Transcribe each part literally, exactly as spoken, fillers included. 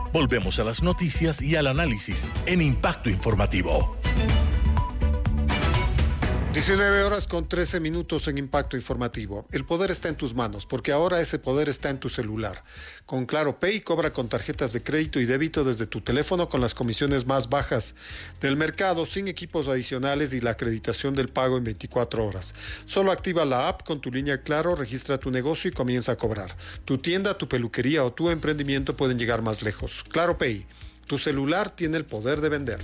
Volvemos a las noticias y al análisis en Impacto Informativo. diecinueve horas con trece minutos en Impacto Informativo. El poder está en tus manos, porque ahora ese poder está en tu celular. Con Claro Pay, cobra con tarjetas de crédito y débito desde tu teléfono con las comisiones más bajas del mercado, sin equipos adicionales y la acreditación del pago en veinticuatro horas. Solo activa la app con tu línea Claro, registra tu negocio y comienza a cobrar. Tu tienda, tu peluquería o tu emprendimiento pueden llegar más lejos. Claro Pay, tu celular tiene el poder de vender.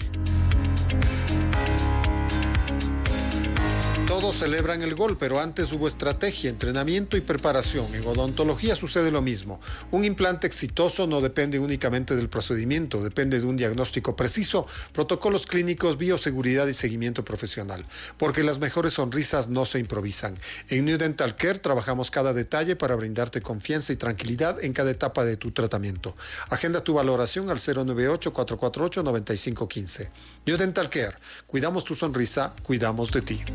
Todos celebran el gol, pero antes hubo estrategia, entrenamiento y preparación. En odontología sucede lo mismo. Un implante exitoso no depende únicamente del procedimiento, depende de un diagnóstico preciso, protocolos clínicos, bioseguridad y seguimiento profesional. Porque las mejores sonrisas no se improvisan. En New Dental Care trabajamos cada detalle para brindarte confianza y tranquilidad en cada etapa de tu tratamiento. Agenda tu valoración al cero nueve ocho, cuatro cuatro ocho, nueve cinco uno cinco. New Dental Care. Cuidamos tu sonrisa, cuidamos de ti.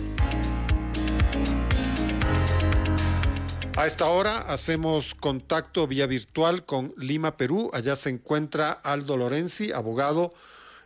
A esta hora hacemos contacto vía virtual con Lima, Perú. Allá se encuentra Aldo Lorenzi, abogado,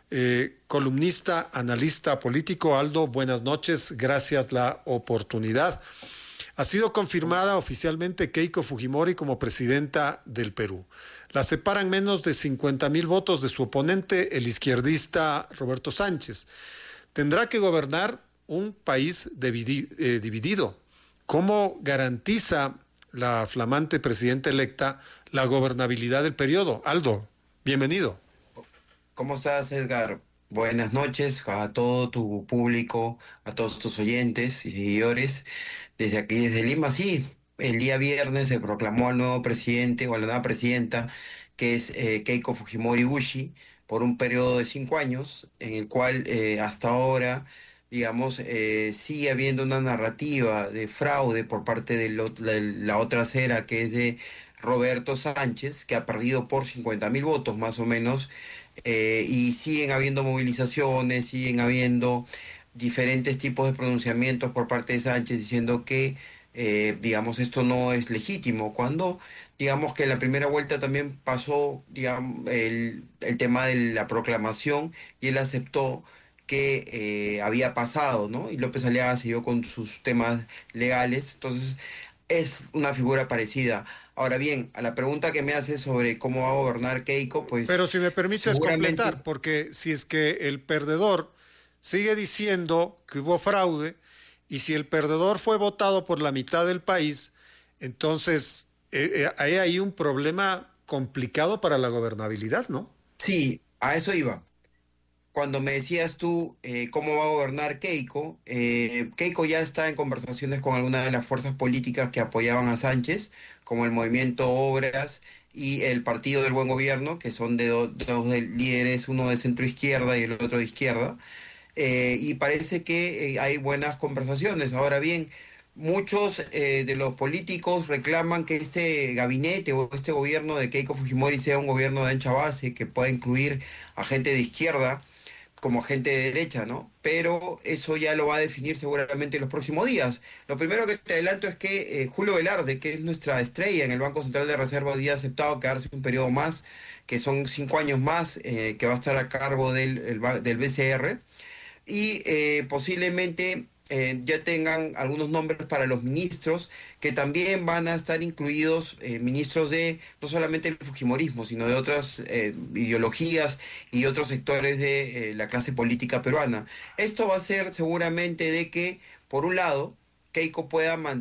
eh, columnista, analista político. Aldo, buenas noches, gracias la oportunidad. Ha sido confirmada oficialmente Keiko Fujimori como presidenta del Perú. La separan menos de cincuenta mil votos de su oponente, el izquierdista Roberto Sánchez. Tendrá que gobernar un país dividi- eh, dividido. ¿Cómo garantiza la flamante presidenta electa la gobernabilidad del periodo? Aldo, bienvenido. ¿Cómo estás, Edgar? Buenas noches a todo tu público, a todos tus oyentes y seguidores. Desde aquí, desde Lima, sí, el día viernes se proclamó al nuevo presidente o a la nueva presidenta, que es eh, Keiko Fujimori Uchi, por un periodo de cinco años, en el cual eh, hasta ahora, digamos, eh, sigue habiendo una narrativa de fraude por parte de, lo, de la otra acera, que es de Roberto Sánchez, que ha perdido por cincuenta mil votos más o menos, eh, y siguen habiendo movilizaciones, siguen habiendo diferentes tipos de pronunciamientos por parte de Sánchez diciendo que, eh, digamos, esto no es legítimo, cuando, digamos, que en la primera vuelta también pasó, digamos, el, el tema de la proclamación y él aceptó que eh, había pasado, ¿no? Y López Aliaga siguió con sus temas legales, entonces es una figura parecida. Ahora bien, a la pregunta que me hace sobre cómo va a gobernar Keiko, pues... Pero si me permites seguramente... completar, porque si es que el perdedor sigue diciendo que hubo fraude, y si el perdedor fue votado por la mitad del país, entonces eh, eh, hay ahí un problema complicado para la gobernabilidad, ¿no? Sí, a eso iba. Cuando me decías tú eh, cómo va a gobernar Keiko, eh, Keiko ya está en conversaciones con algunas de las fuerzas políticas que apoyaban a Sánchez, como el Movimiento Obras y el Partido del Buen Gobierno, que son de do- dos de líderes, uno de centro izquierda y el otro de izquierda, eh, y parece que eh, hay buenas conversaciones. Ahora bien, muchos eh, de los políticos reclaman que este gabinete o este gobierno de Keiko Fujimori sea un gobierno de ancha base, que pueda incluir a gente de izquierda como gente de derecha, ¿no? Pero eso ya lo va a definir seguramente en los próximos días. Lo primero que te adelanto es que eh, Julio Velarde, que es nuestra estrella en el Banco Central de Reserva, hoy día ha aceptado quedarse un periodo más, que son cinco años más, eh, que va a estar a cargo del, el ba- del B C R, y eh, posiblemente eh, ya tengan algunos nombres para los ministros, que también van a estar incluidos eh, ministros de no solamente el fujimorismo, sino de otras eh, ideologías y otros sectores de eh, la clase política peruana. Esto va a ser seguramente de que, por un lado, Keiko pueda mantener